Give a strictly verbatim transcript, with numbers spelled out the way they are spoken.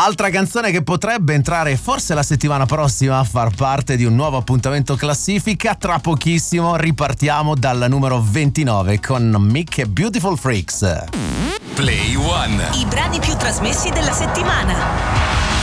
Altra canzone che potrebbe entrare forse la settimana prossima a far parte di un nuovo appuntamento classifica. Tra pochissimo ripartiamo dal numero ventinove con Mick e Beautiful Freaks. Play One. I brani più trasmessi della settimana.